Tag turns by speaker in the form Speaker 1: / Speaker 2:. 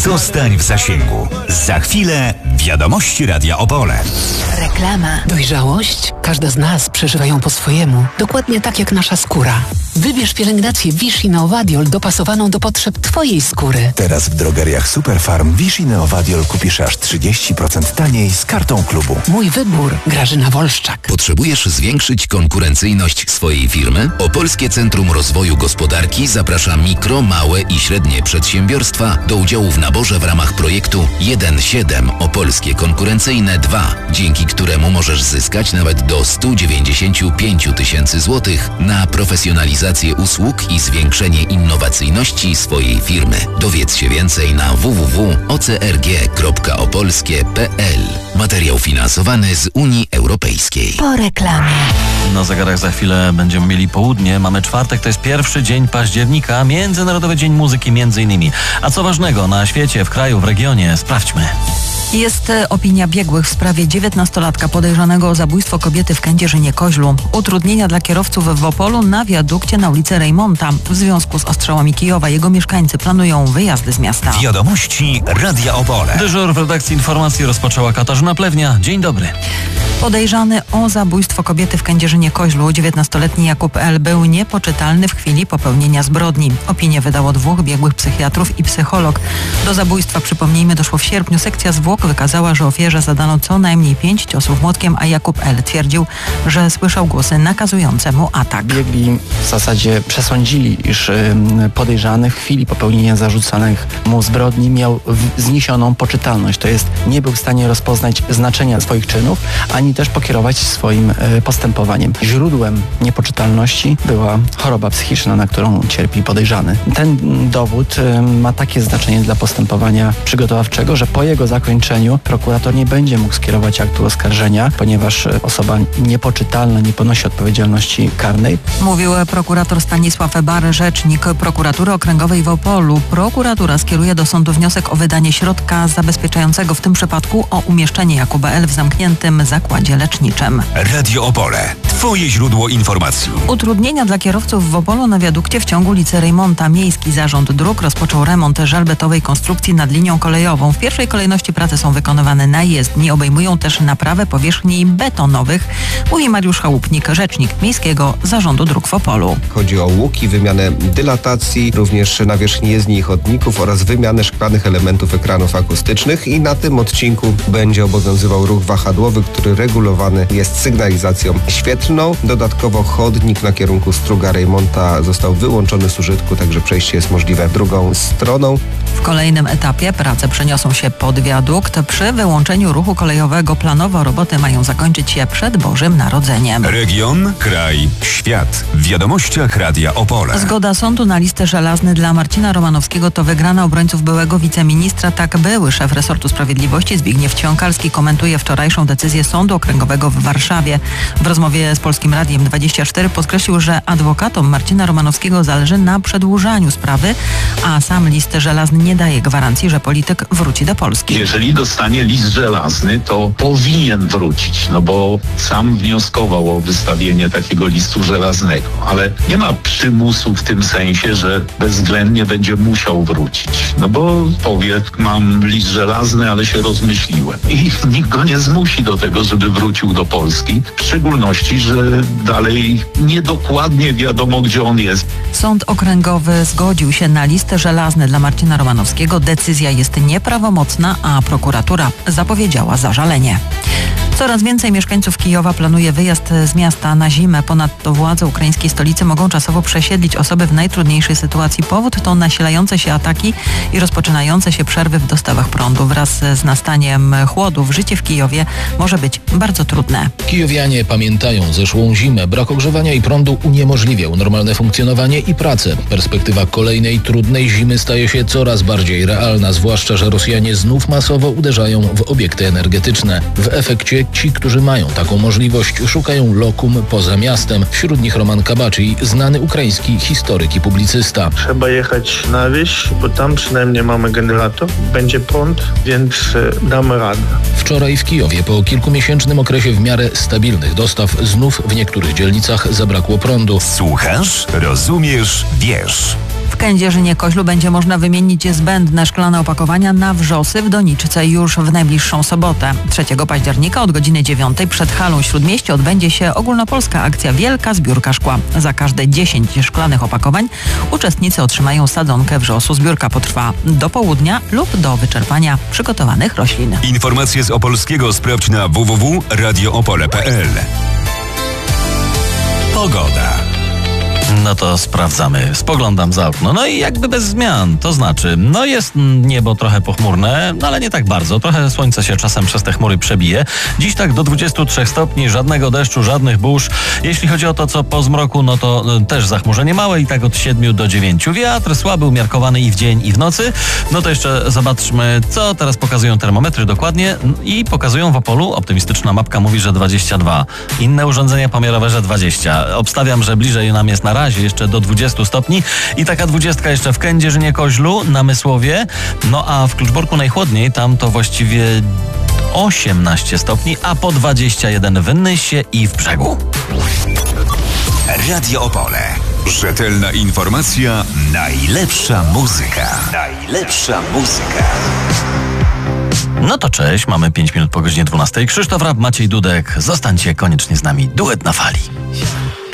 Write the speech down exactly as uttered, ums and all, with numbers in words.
Speaker 1: Zostań w zasięgu. Za chwilę wiadomości Radia Opole.
Speaker 2: Reklama. Dojrzałość? Każda z nas przeżywa ją po swojemu. Dokładnie tak jak nasza skóra. Wybierz pielęgnację Vichy Neovadiol dopasowaną do potrzeb Twojej skóry.
Speaker 3: Teraz w drogeriach Superfarm Vichy Neovadiol kupisz aż trzydzieści procent taniej z kartą klubu.
Speaker 2: Mój wybór. Grażyna Wolszczak.
Speaker 4: Potrzebujesz zwiększyć konkurencyjność swojej firmy? Opolskie Centrum Rozwoju Gospodarki zaprasza mikro, małe i średnie przedsiębiorstwa do udziału w naborze w ramach projektu jeden siedem Opolskie Konkurencyjne dwa, dzięki któremu możesz zyskać nawet do sto dziewięćdziesiąt pięć tysięcy złotych na profesjonalizację usług i zwiększenie innowacyjności swojej firmy. Dowiedz się więcej na w w w kropka o c r g kropka opolskie kropka p l. Materiał finansowany z Unii Europejskiej.
Speaker 2: Po reklamie.
Speaker 5: Na zegarach za chwilę będziemy mieli południe. Mamy czwartek, to jest pierwszy dzień października, Międzynarodowy Dzień Muzyki między innymi. A co ważnego na świecie, w kraju, w regionie? Sprawdźmy.
Speaker 6: Jest opinia biegłych w sprawie dziewiętnastolatka podejrzanego o zabójstwo kobiety w Kędzierzynie-Koźlu. Utrudnienia dla kierowców w Opolu na wiadukcie na ulicy Rejmonta. W związku z ostrzałami Kijowa jego mieszkańcy planują wyjazdy z miasta.
Speaker 1: Wiadomości Radia Opole.
Speaker 5: Dyżur w redakcji informacji rozpoczęła Katarzyna Plewnia. Dzień dobry.
Speaker 6: Podejrzany o zabójstwo kobiety w Kędzierzynie-Koźlu dziewiętnastoletni Jakub L. był niepoczytalny w chwili popełnienia zbrodni. Opinię wydało dwóch biegłych psychiatrów i psycholog. Do zabójstwa, przypomnijmy, doszło w sierpniu. Sekcja zwłok wykazała, że ofierze zadano co najmniej pięć ciosów młotkiem, a Jakub L. twierdził, że słyszał głosy nakazujące mu atak.
Speaker 7: Biegli w zasadzie przesądzili, iż podejrzany w chwili popełnienia zarzucanych mu zbrodni miał zniesioną poczytalność. To jest, nie był w stanie rozpoznać znaczenia swoich czynów, ani też pokierować swoim postępowaniem. Źródłem niepoczytalności była choroba psychiczna, na którą cierpi podejrzany. Ten dowód ma takie znaczenie dla postępowania przygotowawczego, że po jego zakończeniu prokurator nie będzie mógł skierować aktu oskarżenia, ponieważ osoba niepoczytalna nie ponosi odpowiedzialności karnej.
Speaker 6: Mówił prokurator Stanisław Bar, rzecznik prokuratury okręgowej w Opolu. Prokuratura skieruje do sądu wniosek o wydanie środka zabezpieczającego w tym przypadku o umieszczenie Jakuba L. w zamkniętym zakładzie leczniczym.
Speaker 1: Radio Opole. Twoje źródło informacji.
Speaker 6: Utrudnienia dla kierowców w Opolu na wiadukcie w ciągu ulicy Rejmonta. Miejski Zarząd Dróg rozpoczął remont żelbetowej konstrukcji nad linią kolejową. W pierwszej kolejności prace są wykonywane na jezdni. Obejmują też naprawę powierzchni betonowych, mówi Mariusz Chałupnik, rzecznik Miejskiego Zarządu Dróg w Opolu.
Speaker 8: Chodzi o łuki, wymianę dylatacji, również nawierzchni jezdni i chodników oraz wymianę szklanych elementów ekranów akustycznych i na tym odcinku będzie obowiązywał ruch wahadłowy, który regulowany jest sygnalizacją świetlną. Dodatkowo chodnik na kierunku Struga Rejmonta został wyłączony z użytku, także przejście jest możliwe drugą stroną.
Speaker 6: W kolejnym etapie prace przeniosą się pod wiadukt. Przy wyłączeniu ruchu kolejowego planowo roboty mają zakończyć się przed Bożym Narodzeniem.
Speaker 1: Region, kraj, świat. W wiadomościach Radia Opole.
Speaker 6: Zgoda sądu na listę żelazny dla Marcina Romanowskiego to wygrana obrońców byłego wiceministra. Tak były szef resortu sprawiedliwości Zbigniew Ćwiąkalski komentuje wczorajszą decyzję Sądu Okręgowego w Warszawie. W rozmowie z Polskim Radiem dwadzieścia cztery podkreślił, że adwokatom Marcina Romanowskiego zależy na przedłużaniu sprawy, a sam list żelazny nie daje gwarancji, że polityk wróci do Polski.
Speaker 9: Jeżeli dostanie list żelazny, to powinien wrócić, no bo sam wnioskował o wystawienie takiego listu żelaznego, ale nie ma przymusu w tym sensie, że bezwzględnie będzie musiał wrócić, no bo powie, mam list żelazny, ale się rozmyśliłem i nikt go nie zmusi do tego, żeby wrócił do Polski, w szczególności, że dalej niedokładnie wiadomo, gdzie on jest.
Speaker 6: Sąd Okręgowy zgodził się na list żelazny dla Marcina Romanowskiego. Decyzja jest nieprawomocna, a prokuratura zapowiedziała zażalenie. Coraz więcej mieszkańców Kijowa planuje wyjazd z miasta na zimę. Ponadto władze ukraińskiej stolicy mogą czasowo przesiedlić osoby w najtrudniejszej sytuacji. Powód to nasilające się ataki i rozpoczynające się przerwy w dostawach prądu. Wraz z nastaniem chłodów życie w Kijowie może być bardzo trudne.
Speaker 10: Kijowianie pamiętają zeszłą zimę. Brak ogrzewania i prądu uniemożliwiał normalne funkcjonowanie i pracę. Perspektywa kolejnej trudnej zimy staje się coraz bardziej realna, zwłaszcza że Rosjanie znów masowo uderzają w obiekty energetyczne. W efekcie ci, którzy mają taką możliwość, szukają lokum poza miastem. Wśród nich Roman Kabaczyj, znany ukraiński historyk i publicysta.
Speaker 11: Trzeba jechać na wieś, bo tam przynajmniej mamy generator, będzie prąd, więc damy radę.
Speaker 10: Wczoraj w Kijowie po kilkumiesięcznym okresie w miarę stabilnych dostaw znów w niektórych dzielnicach zabrakło prądu.
Speaker 1: Słuchasz, rozumiesz, wiesz. W
Speaker 6: Kędzierzynie-Koźlu będzie można wymienić zbędne szklane opakowania na wrzosy w doniczce już w najbliższą sobotę. trzeciego października od godziny dziewiątej przed halą Śródmieście odbędzie się ogólnopolska akcja Wielka Zbiórka Szkła. Za każde dziesięć szklanych opakowań uczestnicy otrzymają sadzonkę wrzosu. Zbiórka potrwa do południa lub do wyczerpania przygotowanych roślin.
Speaker 1: Informacje z Opolskiego sprawdź na w w w kropka radio opole kropka p l. Pogoda.
Speaker 5: No to sprawdzamy. Spoglądam za okno. No i jakby bez zmian. To znaczy, no jest niebo trochę pochmurne, no ale nie tak bardzo. Trochę słońce się czasem przez te chmury przebije. Dziś tak do dwudziestu trzech stopni, żadnego deszczu, żadnych burz. Jeśli chodzi o to, co po zmroku, no to też zachmurzenie małe i tak od siedmiu do dziewięciu. Wiatr słaby, umiarkowany i w dzień, i w nocy. No to jeszcze zobaczmy, co teraz pokazują termometry dokładnie. I pokazują w Opolu, optymistyczna mapka mówi, że dwadzieścia dwa. Inne urządzenia pomiarowe, że dwadzieścia. Obstawiam, że bliżej nam jest na razie jeszcze do dwudziestu stopni i taka dwudziestka jeszcze w Kędzierzynie-Koźlu, Namysłowie, no a w Kluczborku najchłodniej, tam to właściwie osiemnaście stopni, a po dwadzieścia jeden w Nysie i w Brzegu.
Speaker 1: Radio Opole. Rzetelna informacja, najlepsza muzyka. Najlepsza muzyka.
Speaker 5: No to cześć, mamy pięć minut po godzinie dwunastej. Krzysztof Rab, Maciej Dudek. Zostańcie koniecznie z nami. Duet na fali.